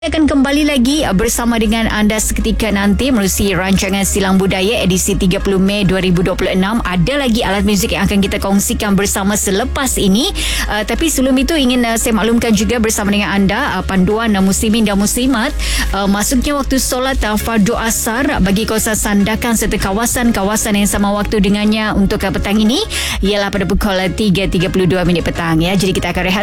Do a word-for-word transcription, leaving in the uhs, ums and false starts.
Akan kembali lagi bersama dengan anda seketika nanti melalui rancangan Silang Budaya edisi tiga puluh Mei dua ribu dua puluh enam. Ada lagi alat muzik yang akan kita kongsikan bersama selepas ini. Uh, tapi sebelum itu ingin uh, saya maklumkan juga bersama dengan anda uh, panduan uh, muslimin dan muslimat. Uh, masuknya waktu solat uh, fardu asar bagi kawasan Sandakan serta kawasan-kawasan yang sama waktu dengannya untuk uh, petang ini ialah pada pukul tiga tiga puluh dua minit petang ya. Jadi kita akan rehat